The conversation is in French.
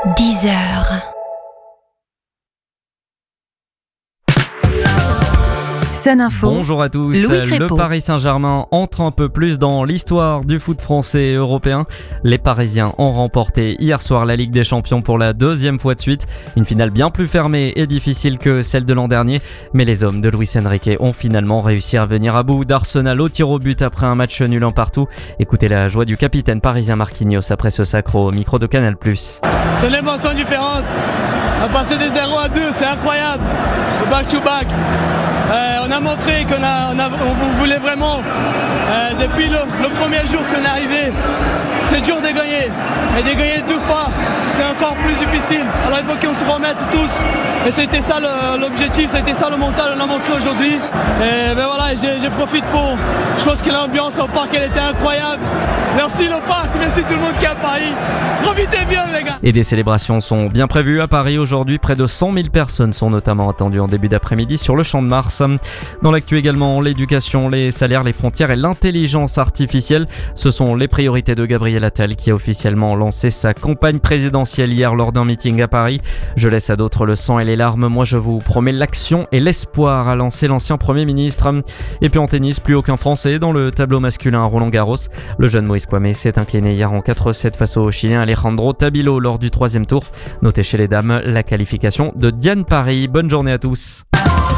10h. Sun Info. Bonjour à tous. Le Paris Saint-Germain entre un peu plus dans l'histoire du foot français et européen. Les Parisiens ont remporté hier soir la Ligue des Champions pour la deuxième fois de suite. Une finale bien plus fermée et difficile que celle de l'an dernier. Mais les hommes de Luis Enrique ont finalement réussi à venir à bout d'Arsenal au tir au but après un match nul un partout. Écoutez la joie du capitaine parisien Marquinhos après ce sacre au micro de Canal+. C'est une émotion différente. On a passé des 0 à 2, c'est incroyable. Le back-to-back. On a montré qu'on voulait vraiment, depuis le premier jour qu'on est arrivé, c'est dur de gagner. Et de gagner deux fois, c'est encore plus difficile. Alors il faut qu'on se remette tous. Et c'était ça l'objectif, c'était ça le mental qu'on a montré aujourd'hui. Et ben voilà, je profite pour. Je pense que l'ambiance au parc, elle était incroyable. Merci le parc, merci tout le monde qui est à Paris. Profitez bien les gars. Et des célébrations sont bien prévues à Paris aujourd'hui. Près de 100 000 personnes sont notamment attendues en début d'après-midi sur le Champ de Mars. Dans l'actu également, l'éducation, les salaires, les frontières et l'intelligence artificielle. Ce sont les priorités de Gabriel Attal qui a officiellement lancé sa campagne présidentielle hier lors d'un meeting à Paris. Je laisse à d'autres le sang et les larmes. Moi je vous promets l'action et l'espoir, a lancé l'ancien Premier ministre. Et puis en tennis, plus aucun Français dans le tableau masculin à Roland-Garros. Le jeune Moïse Kouamé s'est incliné hier en 4-7 face au Chilien Alejandro Tabilo lors du troisième tour. Notez chez les dames la qualification de Diane Parry. Bonne journée à tous.